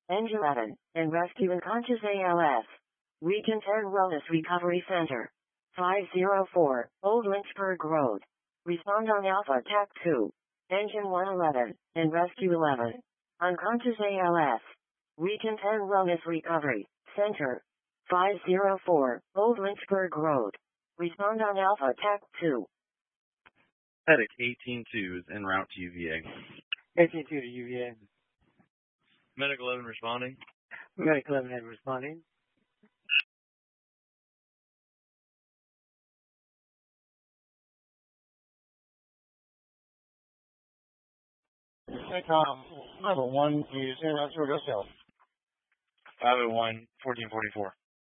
Engine 11, and rescue unconscious ALS. Region 10 Wellness Recovery Center. 504, Old Lynchburg Road. Respond on Alpha TAC 2. Engine 111, and rescue 11. Unconscious ALS. Region 10 Wellness Recovery Center. 504, Old Lynchburg Road. Respond on Alpha TAC 2. Medic 18-2 is en route to UVA. 18-2 to UVA. Medic 11 responding. Medic 11 responding. Tom, 501 is en route to Augusta. 501, 1444.